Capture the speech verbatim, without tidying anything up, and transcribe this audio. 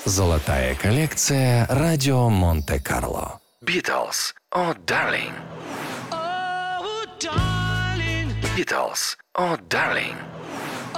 Золотая коллекция «Радио Монте-Карло». Beatles, oh darling. Oh, darling. Beatles, oh darling.